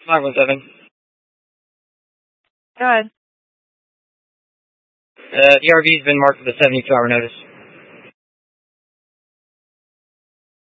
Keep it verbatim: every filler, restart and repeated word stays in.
five one seven. Go ahead. Uh, the R V's been marked with a seventy-two hour notice.